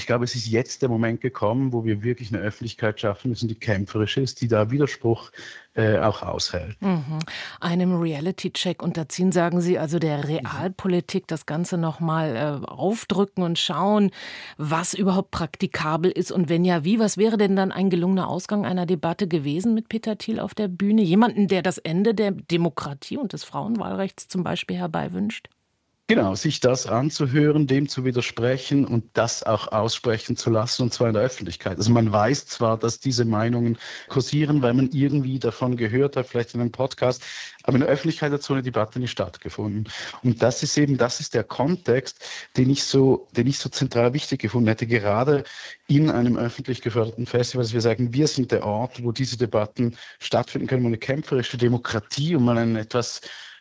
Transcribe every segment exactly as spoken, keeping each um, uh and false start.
ich glaube, es ist jetzt der Moment gekommen, wo wir wirklich eine Öffentlichkeit schaffen müssen, die kämpferisch ist, die da Widerspruch äh, auch aushält. Mhm. Einem Reality-Check unterziehen, sagen Sie, also der Realpolitik, das Ganze nochmal äh, aufdrücken und schauen, was überhaupt praktikabel ist und wenn ja, wie. Was wäre denn dann ein gelungener Ausgang einer Debatte gewesen mit Peter Thiel auf der Bühne? Jemanden, der das Ende der Demokratie und des Frauenwahlrechts zum Beispiel herbeiwünscht? Genau, sich das anzuhören, dem zu widersprechen und das auch aussprechen zu lassen, und zwar in der Öffentlichkeit. Also man weiß zwar, dass diese Meinungen kursieren, weil man irgendwie davon gehört hat, vielleicht in einem Podcast, aber in der Öffentlichkeit hat so eine Debatte nicht stattgefunden. Und das ist eben, das ist der Kontext, den ich so, den ich so zentral wichtig gefunden hätte, gerade in einem öffentlich geförderten Festival, dass wir sagen, wir sind der Ort, wo diese Debatten stattfinden können, wo eine kämpferische Demokratie und mal ein etwas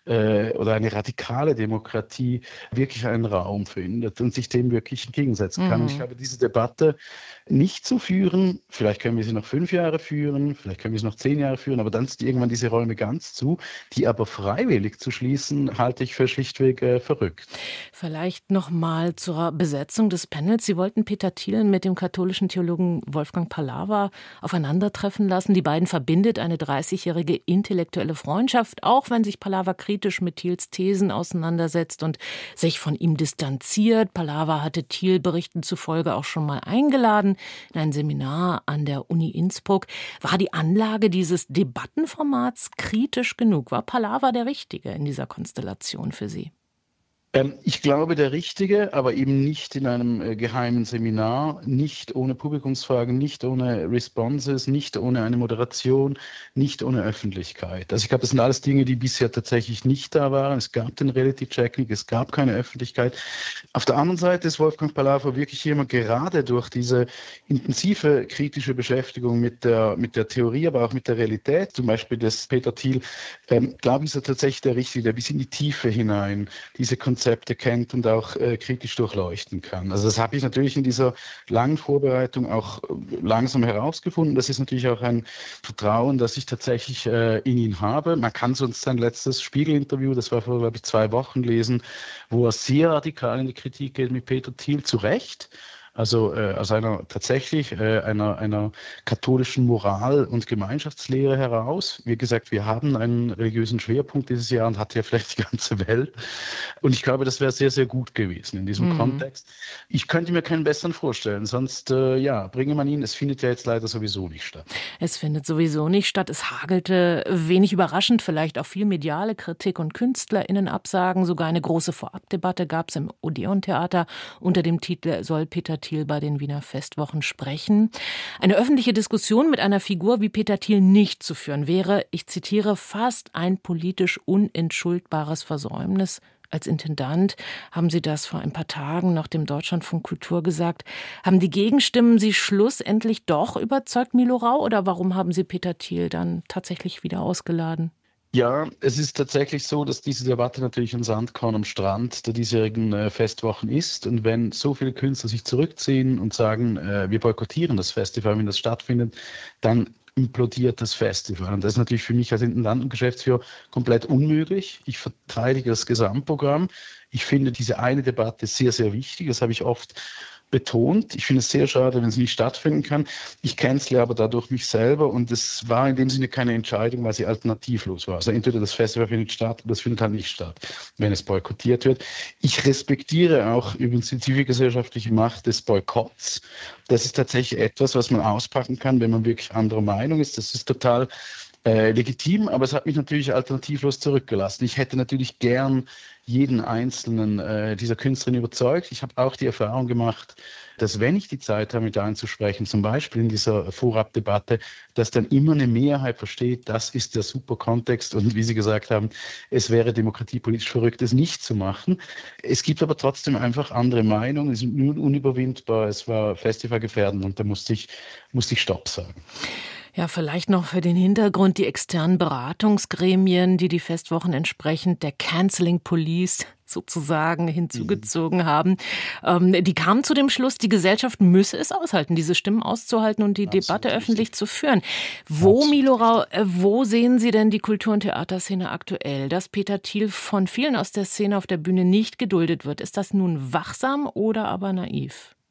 oder eine radikale Demokratie wirklich einen Raum findet und sich dem wirklich entgegensetzen kann. Mhm. Und ich glaube, diese Debatte nicht zu führen, vielleicht können wir sie noch fünf Jahre führen, vielleicht können wir sie noch zehn Jahre führen, aber dann sind irgendwann diese Räume ganz zu, die aber freiwillig zu schließen, halte ich für schlichtweg äh, verrückt. Vielleicht noch mal zur Besetzung des Panels. Sie wollten Peter Thiel mit dem katholischen Theologen Wolfgang Pallava aufeinandertreffen lassen. Die beiden verbindet eine dreißigjährige intellektuelle Freundschaft, auch wenn sich Pallava kritisch mit Thiels Thesen auseinandersetzt und sich von ihm distanziert. Pallava hatte Thiel Berichten zufolge auch schon mal eingeladen in ein Seminar an der Uni Innsbruck. War die Anlage dieses Debattenformats kritisch genug? War Pallava der Richtige in dieser Konstellation für Sie? Ähm, ich glaube, der Richtige, aber eben nicht in einem äh, geheimen Seminar, nicht ohne Publikumsfragen, nicht ohne Responses, nicht ohne eine Moderation, nicht ohne Öffentlichkeit. Also ich glaube, das sind alles Dinge, die bisher tatsächlich nicht da waren. Es gab den Reality-Check nicht, es gab keine Öffentlichkeit. Auf der anderen Seite ist Wolfgang Pallava wirklich jemand, gerade durch diese intensive kritische Beschäftigung mit der, mit der Theorie, aber auch mit der Realität, zum Beispiel des Peter Thiel, ähm, glaube ich, ist er tatsächlich der Richtige, der bis in die Tiefe hinein diese Konzepte Konzepte kennt und auch äh, kritisch durchleuchten kann. Also das habe ich natürlich in dieser langen Vorbereitung auch äh, langsam herausgefunden. Das ist natürlich auch ein Vertrauen, das ich tatsächlich äh, in ihn habe. Man kann sonst sein letztes Spiegel-Interview, das war vor, glaube ich, zwei Wochen lesen, wo er sehr radikal in die Kritik geht mit Peter Thiel, zu Recht. Also äh, aus einer tatsächlich äh, einer, einer katholischen Moral- und Gemeinschaftslehre heraus. Wie gesagt, wir haben einen religiösen Schwerpunkt dieses Jahr und hat ja vielleicht die ganze Welt. Und ich glaube, das wäre sehr, sehr gut gewesen in diesem mhm. Kontext. Ich könnte mir keinen besseren vorstellen. Sonst, äh, ja, bringe man ihn. Es findet ja jetzt leider sowieso nicht statt. Es findet sowieso nicht statt. Es hagelte, wenig überraschend vielleicht, auch viel mediale Kritik und KünstlerInnen-Absagen. Sogar eine große Vorabdebatte gab es im Odeon-Theater unter dem Titel Soll Peter Thiel bei den Wiener Festwochen sprechen. Eine öffentliche Diskussion mit einer Figur wie Peter Thiel nicht zu führen wäre, ich zitiere, fast ein politisch unentschuldbares Versäumnis. Als Intendant haben Sie das vor ein paar Tagen nach dem Deutschlandfunk Kultur gesagt. Haben die Gegenstimmen Sie schlussendlich doch überzeugt, Milo Rau? Oder warum haben Sie Peter Thiel dann tatsächlich wieder ausgeladen? Ja, es ist tatsächlich so, dass diese Debatte natürlich ein Sandkorn am Strand der diesjährigen äh, Festwochen ist. Und wenn so viele Künstler sich zurückziehen und sagen, äh, wir boykottieren das Festival, wenn das stattfindet, dann implodiert das Festival. Und das ist natürlich für mich als Intendant und Geschäftsführer komplett unmöglich. Ich verteidige das Gesamtprogramm. Ich finde diese eine Debatte sehr, sehr wichtig. Das habe ich oft betont. Ich finde es sehr schade, wenn es nicht stattfinden kann. Ich cancele aber dadurch mich selber und es war in dem Sinne keine Entscheidung, weil sie alternativlos war. Also entweder das Festival findet statt oder das findet halt nicht statt, wenn es boykottiert wird. Ich respektiere auch übrigens die zivilgesellschaftliche Macht des Boykotts. Das ist tatsächlich etwas, was man auspacken kann, wenn man wirklich anderer Meinung ist. Das ist total äh, legitim, aber es hat mich natürlich alternativlos zurückgelassen. Ich hätte natürlich gern jeden einzelnen äh, dieser Künstlerinnen überzeugt. Ich habe auch die Erfahrung gemacht, dass wenn ich die Zeit habe, mit einzusprechen, zum Beispiel in dieser Vorabdebatte, dass dann immer eine Mehrheit versteht, das ist der super Kontext und wie Sie gesagt haben, es wäre demokratiepolitisch verrückt, es nicht zu machen. Es gibt aber trotzdem einfach andere Meinungen, es ist nun unüberwindbar, es war festivalgefährdend und da musste ich, musste ich Stopp sagen. Ja, vielleicht noch für den Hintergrund die externen Beratungsgremien, die die Festwochen entsprechend der Canceling Police sozusagen hinzugezogen mhm. haben. Ähm, die kamen zu dem Schluss, die Gesellschaft müsse es aushalten, diese Stimmen auszuhalten und die Absolut Debatte richtig. öffentlich zu führen. Wo, Absolut Milo Rau, äh, wo sehen Sie denn die Kultur- und Theaterszene aktuell? Dass Peter Thiel von vielen aus der Szene auf der Bühne nicht geduldet wird, ist das nun wachsam oder aber naiv?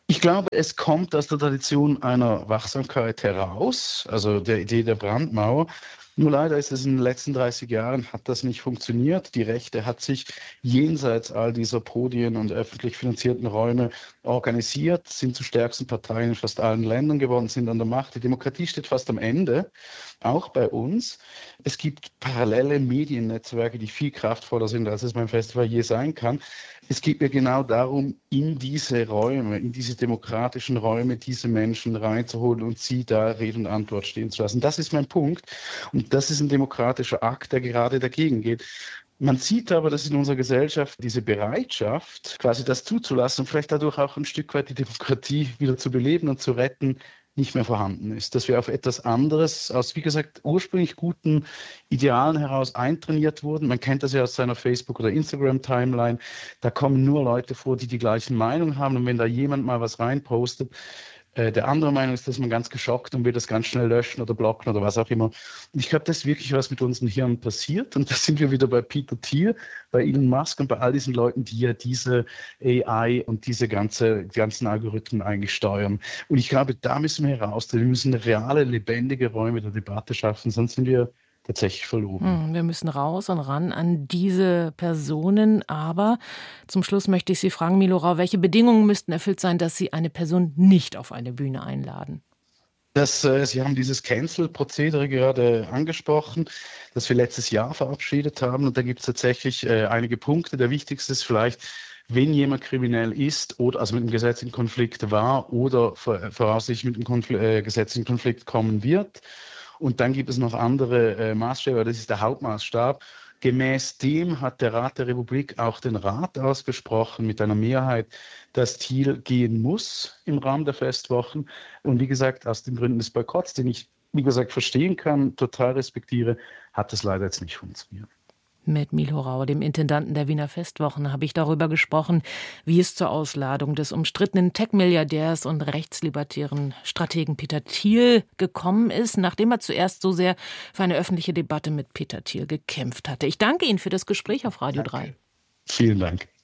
Ich glaube, es kommt aus der Tradition einer Wachsamkeit heraus, also der Idee der Brandmauer. Nur leider ist es in den letzten dreißig Jahren, hat das nicht funktioniert. Die Rechte hat sich jenseits all dieser Podien und öffentlich finanzierten Räume organisiert, sind zu stärksten Parteien in fast allen Ländern geworden, sind an der Macht. Die Demokratie steht fast am Ende, auch bei uns. Es gibt parallele Mediennetzwerke, die viel kraftvoller sind, als es beim Festival je sein kann. Es geht mir genau darum, in diese Räume, in diese demokratischen Räume, diese Menschen reinzuholen und sie da Rede und Antwort stehen zu lassen. Das ist mein Punkt. Und das ist ein demokratischer Akt, der gerade dagegen geht. Man sieht aber, dass in unserer Gesellschaft diese Bereitschaft, quasi das zuzulassen und vielleicht dadurch auch ein Stück weit die Demokratie wieder zu beleben und zu retten, nicht mehr vorhanden ist. Dass wir auf etwas anderes, aus, wie gesagt, ursprünglich guten Idealen heraus eintrainiert wurden. Man kennt das ja aus seiner Facebook- oder Instagram-Timeline. Da kommen nur Leute vor, die die gleichen Meinungen haben. Und wenn da jemand mal was reinpostet, äh, der andere Meinung ist, dass man ganz geschockt und will das ganz schnell löschen oder blocken oder was auch immer. Und ich glaube, das ist wirklich, was mit unseren Hirnen passiert. Und da sind wir wieder bei Peter Thiel, bei Elon Musk und bei all diesen Leuten, die ja diese A I und diese ganze, die ganzen Algorithmen eigentlich steuern. Und ich glaube, da müssen wir heraus. Wir müssen reale, lebendige Räume der Debatte schaffen, sonst sind wir tatsächlich verloren. Hm, wir müssen raus und ran an diese Personen. Aber zum Schluss möchte ich Sie fragen, Milo Rau, welche Bedingungen müssten erfüllt sein, dass Sie eine Person nicht auf eine Bühne einladen? Das, äh, Sie haben dieses Cancel-Prozedere gerade angesprochen, das wir letztes Jahr verabschiedet haben. Und da gibt es tatsächlich äh, einige Punkte. Der wichtigste ist vielleicht, wenn jemand kriminell ist oder also mit einem gesetzlichen Konflikt war oder vor, voraussichtlich mit einem Konfl- äh, gesetzlichen Konflikt kommen wird. Und dann gibt es noch andere äh, Maßstäbe, das ist der Hauptmaßstab. Gemäß dem hat der Rat der Republik auch den Rat ausgesprochen mit einer Mehrheit, dass Thiel gehen muss im Rahmen der Festwochen. Und wie gesagt, aus den Gründen des Boykotts, den ich, wie gesagt, verstehen kann, total respektiere, hat das leider jetzt nicht funktioniert. Mit Milo Rau, dem Intendanten der Wiener Festwochen, habe ich darüber gesprochen, wie es zur Ausladung des umstrittenen Tech-Milliardärs und rechtslibertären Strategen Peter Thiel gekommen ist, nachdem er zuerst so sehr für eine öffentliche Debatte mit Peter Thiel gekämpft hatte. Ich danke Ihnen für das Gespräch auf Radio Danke. drei. Vielen Dank.